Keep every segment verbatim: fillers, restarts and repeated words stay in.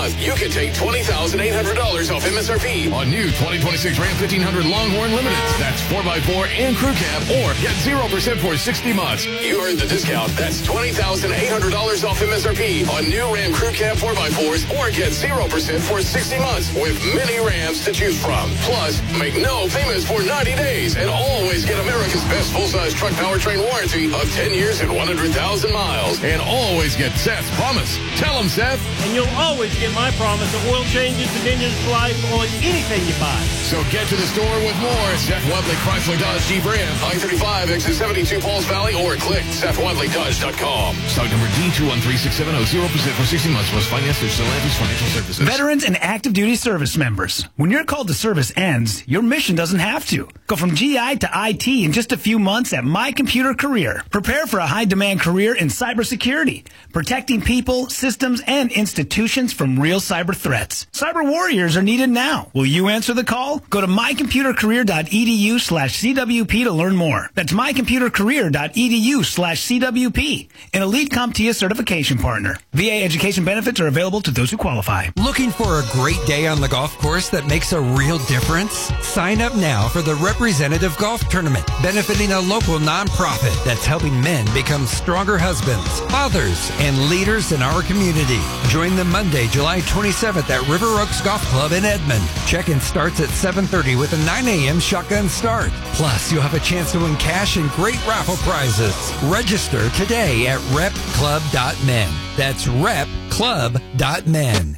month, you can take twenty thousand eight hundred dollars off M S R P on new twenty twenty-six Ram fifteen hundred Longhorn Limited. That's four by four and crew cab, or get zero percent for sixty months. You earned the discount. That's twenty thousand eight hundred dollars off M S R P on new Ram crew cab four by fours, or get zero percent for sixty months with many Rams to choose from. Plus, make no payments for ninety days and always get America's best full-size truck powertrain warranty of ten years and one hundred thousand miles. And always get Seth's promise. Tell him, Seth. And you'll always get my promise of oil changes, continuous life on anything you buy. So get to the store with more. Seth Wadley, Chrysler Dodge Jeep Ram, I thirty-five, exit seventy-two, Pauls Valley, or click Seth Wadley Dodge dot com. Stock number D two one three six seven zero, zero percent for sixty months. Was financed through Stellantis Financial Services. Veterans and active duty service members. When your call to service ends, your mission doesn't have to. Go from G I to I T in just a few months at My Computer Career. Prepare for a high-demand career in cybersecurity, protecting people, systems, and institutions from real cyber threats. Cyber warriors are needed now. Will you answer the call? Go to my computer career dot e d u slash c w p to learn more. That's my computer career dot e d u slash c w p, an elite CompTIA certification partner. V A education benefits are available to those who qualify. Looking for a great day on the golf course that makes a real difference? Sign up now for the Representative Golf Tournament, benefiting a local nonprofit that's helping men become stronger husbands, fathers, and leaders in our community. Join them Monday, July twenty-seventh at River Oaks Golf Club in Edmond. Check-in starts at seven thirty with a nine a.m. shotgun start. Plus, you'll have a chance to win cash and great raffle prizes. Register today at rep club dot men. That's rep club dot men.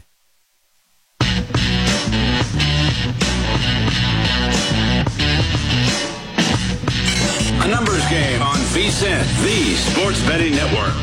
A numbers game on V S I N, the Sports Betting Network.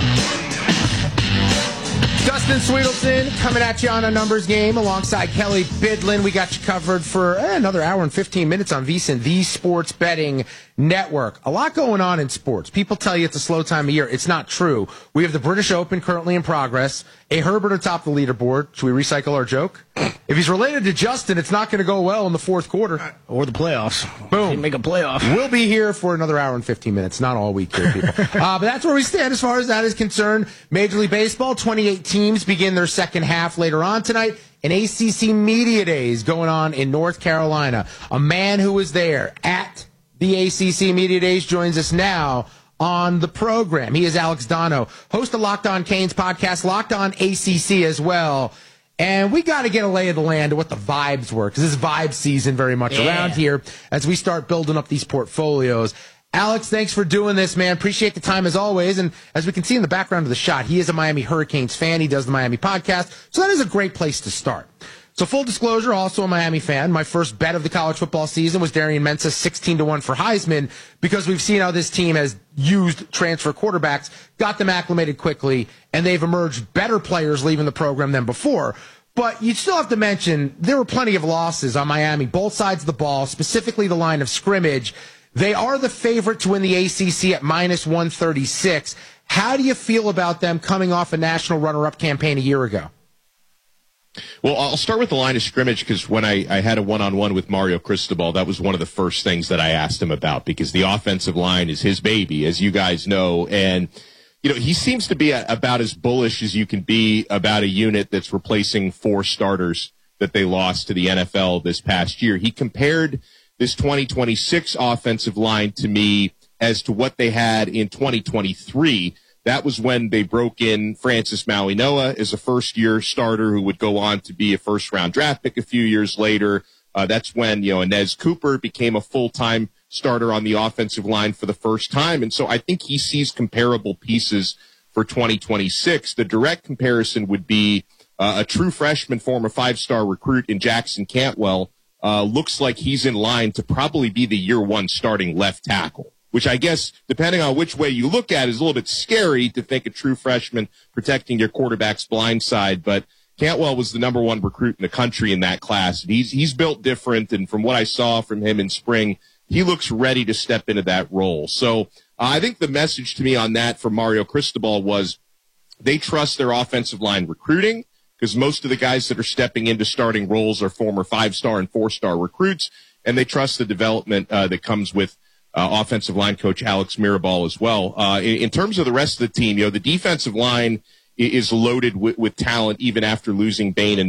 Dustin Sweetelson coming at you on a numbers game alongside Kelly Bidlin. We got you covered for eh, another hour and fifteen minutes on V S I N, the Sports Betting Network. A lot going on in sports. People tell you it's a slow time of year. It's not true. We have the British Open currently in progress. A Herbert atop the leaderboard. Should we recycle our joke? If he's related to Justin, it's not going to go well in the fourth quarter. Or the playoffs. Boom. Make a playoff. We'll be here for another hour and fifteen minutes. Not all week here, people. uh, but that's where we stand as far as that is concerned. Major League Baseball, twenty-eight teams begin their second half later on tonight. An A C C Media Days going on in North Carolina. A man who was there at the A C C Media Days joins us now on the program. He is Alex Dono, host of Locked On Canes podcast, Locked On A C C as well. And we got to get a lay of the land of what the vibes were, because this is vibe season very much yeah. around here as we start building up these portfolios. Alex, thanks for doing this, man. Appreciate the time as always. And as we can see in the background of the shot, he is a Miami Hurricanes fan. He does the Miami podcast. So that is a great place to start. So full disclosure, also a Miami fan. My first bet of the college football season was Darian Mensah sixteen to one for Heisman, because we've seen how this team has used transfer quarterbacks, got them acclimated quickly, and they've emerged better players leaving the program than before. But you still have to mention there were plenty of losses on Miami, both sides of the ball, specifically the line of scrimmage. They are the favorite to win the A C C at minus one thirty-six. How do you feel about them coming off a national runner-up campaign a year ago? Well, I'll start with the line of scrimmage, because when I, I had a one-on-one with Mario Cristobal, that was one of the first things that I asked him about, because the offensive line is his baby, as you guys know. And, you know, he seems to be a, about as bullish as you can be about a unit that's replacing four starters that they lost to the N F L this past year. He compared this twenty twenty-six offensive line to me as to what they had in twenty twenty-three. That was when they broke in Francis Mauigoa as a first-year starter who would go on to be a first-round draft pick a few years later. Uh, that's when, you know, Inez Cooper became a full-time starter on the offensive line for the first time. And so I think he sees comparable pieces for twenty twenty-six. The direct comparison would be uh, a true freshman, former five-star recruit in Jackson Cantwell. Uh, looks like he's in line to probably be the year one starting left tackle, which I guess, depending on which way you look at, is a little bit scary to think a true freshman protecting your quarterback's blind side. But Cantwell was the number one recruit in the country in that class. He's, he's built different, and from what I saw from him in spring, he looks ready to step into that role. So uh, I think the message to me on that from Mario Cristobal was they trust their offensive line recruiting, because most of the guys that are stepping into starting roles are former five-star and four-star recruits, and they trust the development uh, that comes with Uh, offensive line coach Alex Mirabal as well. Uh, in, in terms of the rest of the team, you know, the defensive line is loaded with, with talent even after losing Bain and